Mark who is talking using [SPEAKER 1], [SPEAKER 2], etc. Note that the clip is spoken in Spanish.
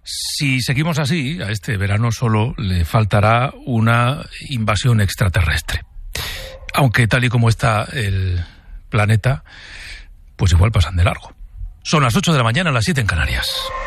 [SPEAKER 1] Si seguimos así, a este verano solo le faltará una invasión extraterrestre. Aunque tal y como está el planeta, pues igual pasan de largo. Son las 8 de la mañana, las 7 en Canarias.